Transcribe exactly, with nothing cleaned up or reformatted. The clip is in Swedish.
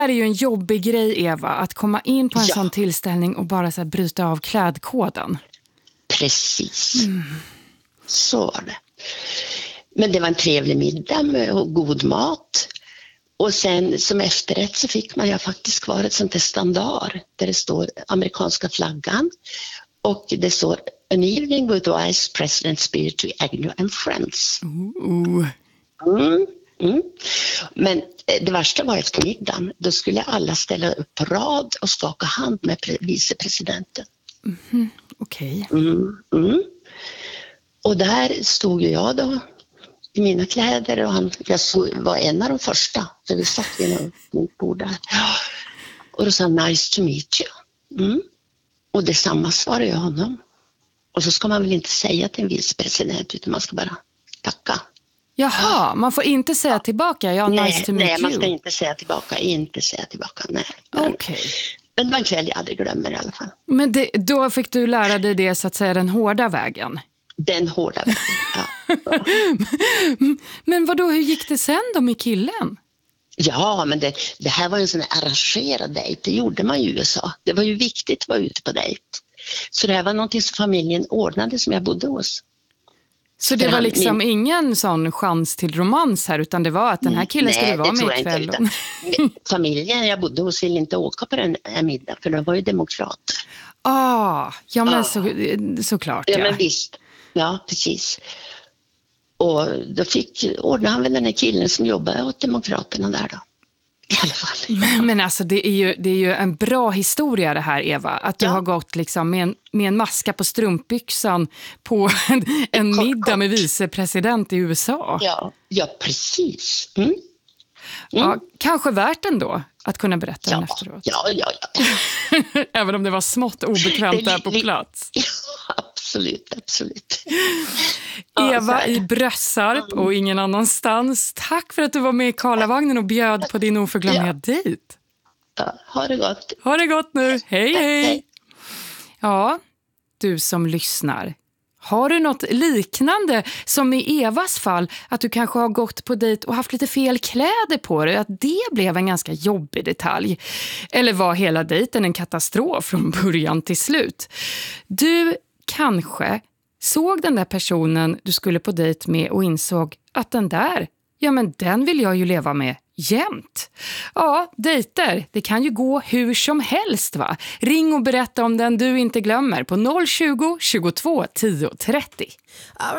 Det är ju en jobbig grej, Eva, att komma in på en ja. sån tillställning och bara så här bryta av klädkoden. Precis. Mm. Så var det. Men det var en trevlig middag med god mat. Och sen som efterrätt så fick man ju faktiskt kvar ett sånt här standard där det står amerikanska flaggan. Och det står an evening with Vice President Spiritu Agnew and Friends. Uh. Mm, mm. Men det värsta var efter middagen. Då skulle alla ställa upp på rad och skaka hand med pre- vicepresidenten. Mm, Okej. Okay. Mm, mm. Och där stod jag då i mina kläder och han, jag såg, var en av de första. Så vi satt vid något bord där. Och då sa han, nice to meet you. Mm. Och detsamma svarade jag honom. Och så ska man väl inte säga till en vicepresident utan man ska bara tacka. Jaha, man får inte säga tillbaka, ja, nej, nice to meet nej, you. Man ska inte säga tillbaka, inte säga tillbaka, nej. Okej. Okay. Men det var en kväll jag aldrig glömmer i alla fall. Men det, då fick du lära dig det, så att säga, den hårda vägen? Den hårda vägen, ja. Men vadå, hur gick det sen då med killen? Ja, men det, det här var en sån här arrangerad dejt. Det gjorde man i U S A. Det var ju viktigt att vara ute på dejt. Så det här var någonting som familjen ordnade som jag bodde hos. Så det var liksom min... ingen sån chans till romans här, utan det var att den här killen skulle vara med ikväll? Inte, utan familjen jag bodde hos ville inte åka på den här middag, för de var ju demokrater. Ah, ja men ah. så, såklart. Ja, ja men visst. Ja, precis. Och då fick ordna han väl den här killen som jobbade åt demokraterna där då. I alla fall. Men, men alltså det är, ju, det är ju en bra historia det här, Eva. Att du ja. har gått liksom med en, med en maska på strumpbyxan på en, en kort, middag kort. med vicepresident i U S A. Ja, ja precis. Mm. Mm. Ja, kanske värt ändå att kunna berätta ja, den efteråt. Ja, ja, ja. Även om det var smått obekvämt där på plats. Ja, absolut, absolut. Eva i Brössarp och ingen annanstans. Tack för att du var med i Karlavagnen och bjöd på din oförglömliga ja. dejt. Ja, ha det gott. Ha det gott nu. Hej, hej. Ja, du som lyssnar. Har du något liknande som i Evas fall, att du kanske har gått på dejt och haft lite fel kläder på dig, att det blev en ganska jobbig detalj? Eller var hela dejten en katastrof från början till slut? Du kanske såg den där personen du skulle på dejt med och insåg att den där, ja men den vill jag ju leva med jämt. Ja, dejter, det kan ju gå hur som helst va? Ring och berätta om den du inte glömmer på noll tjugo, tjugotvå, tio, trettio.